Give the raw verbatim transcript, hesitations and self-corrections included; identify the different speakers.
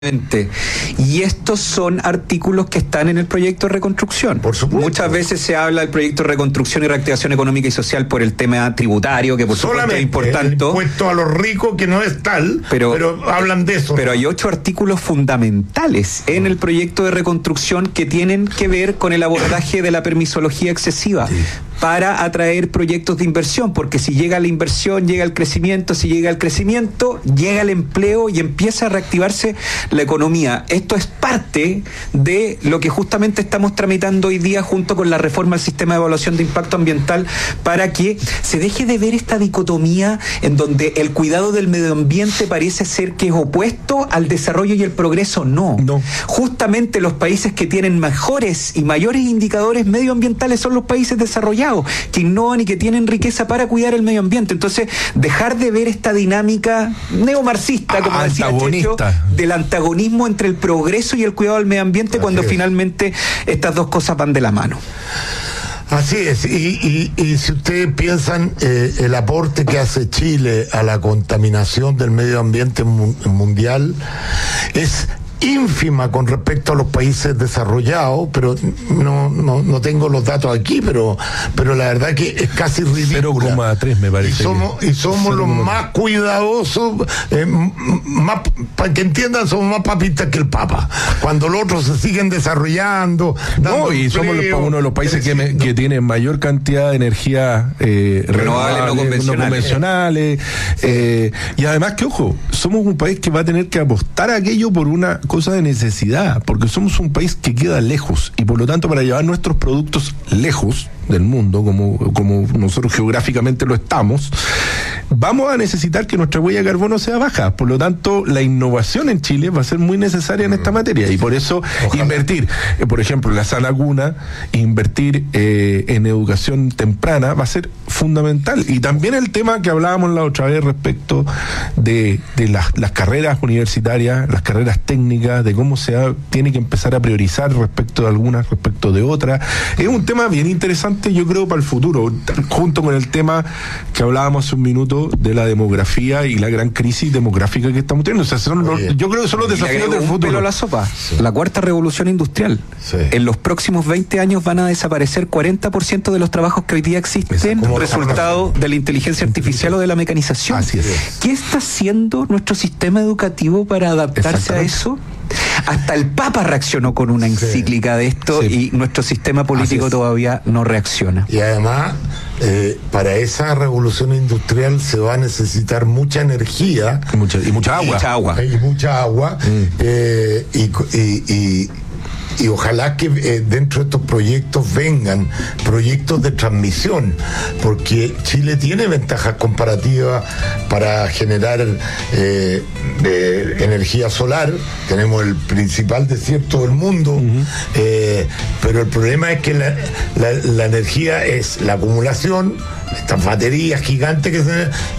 Speaker 1: Y estos son artículos que están en el proyecto de reconstrucción.
Speaker 2: Por supuesto.
Speaker 1: Muchas veces se habla del proyecto de reconstrucción y reactivación económica y social por el tema tributario, que por supuesto es importante.
Speaker 2: El impuesto a los ricos, que no es tal, pero, pero hablan de eso.
Speaker 1: Pero ¿no? Hay ocho artículos fundamentales en el proyecto de reconstrucción que tienen que ver con el abordaje de la permisología excesiva. Sí. Para atraer proyectos de inversión, porque si llega la inversión, llega el crecimiento, si llega el crecimiento, llega el empleo y empieza a reactivarse la economía. Esto es parte de lo que justamente estamos tramitando hoy día junto con la reforma al sistema de evaluación de impacto ambiental, para que se deje de ver esta dicotomía en donde el cuidado del medio ambiente parece ser que es opuesto al desarrollo y el progreso. No.
Speaker 3: No.
Speaker 1: Justamente los países que tienen mejores y mayores indicadores medioambientales son los países desarrollados, que innovan y que tienen riqueza para cuidar el medio ambiente. Entonces, dejar de ver esta dinámica neomarxista, como decía Checho, del antagonismo entre el progreso y el cuidado del medio ambiente, Así cuando es. finalmente estas dos cosas van de la mano.
Speaker 2: Así es, y, y, y si ustedes piensan eh, el aporte que hace Chile a la contaminación del medio ambiente mu- mundial es ínfima con respecto a los países desarrollados, pero no no no tengo los datos aquí, pero pero la verdad que es casi ridícula.
Speaker 3: cero coma tres me parece.
Speaker 2: Y somos, que... y somos los más cuidadosos, eh, más, para que entiendan, somos más papistas que el Papa. Cuando los otros se siguen desarrollando.
Speaker 3: No, y somos los, uno de los países que, me, que tiene mayor cantidad de energía eh,
Speaker 1: renovables, no convencionales.
Speaker 3: No convencionales eh, y además que, ojo, somos un país que va a tener que apostar a aquello por una cosa de necesidad, porque somos un país que queda lejos y por lo tanto para llevar nuestros productos lejos del mundo, como, como nosotros geográficamente lo estamos, vamos a necesitar que nuestra huella de carbono sea baja. Por lo tanto, la innovación en Chile va a ser muy necesaria en esta materia, y por eso Ojalá. invertir, eh, por ejemplo, en la sana cuna, invertir eh, en educación temprana va a ser fundamental. Y también el tema que hablábamos la otra vez respecto de, de las, las carreras universitarias, las carreras técnicas, de cómo se ha, tiene que empezar a priorizar respecto de algunas, respecto de otras. Es un tema bien interesante, yo creo, para el futuro, junto con el tema que hablábamos hace un minuto de la demografía y la gran crisis demográfica que estamos teniendo. O sea, son los, yo creo que son los desafíos del futuro.
Speaker 1: Pelo a la sopa. Sí. La cuarta revolución industrial.
Speaker 2: Sí.
Speaker 1: En los próximos veinte años van a desaparecer cuarenta por ciento de los trabajos que hoy día existen, resultado de la inteligencia artificial o de la mecanización.
Speaker 2: Así es.
Speaker 1: ¿Qué está haciendo nuestro sistema educativo para adaptarse a eso? Hasta el Papa reaccionó con una encíclica de esto, sí. Y nuestro sistema político todavía no reacciona.
Speaker 2: Y además, eh, para esa revolución industrial se va a necesitar mucha energía
Speaker 3: y mucha, y mucha agua.
Speaker 1: Y mucha agua.
Speaker 2: Y mucha agua. Mm. Eh, y, y, y Y ojalá que eh, dentro de estos proyectos vengan proyectos de transmisión, porque Chile tiene ventajas comparativas para generar eh, eh, energía solar. Tenemos el principal desierto del mundo, uh-huh. eh, pero el problema es que la, la, la energía es la acumulación, estas baterías gigantes que se,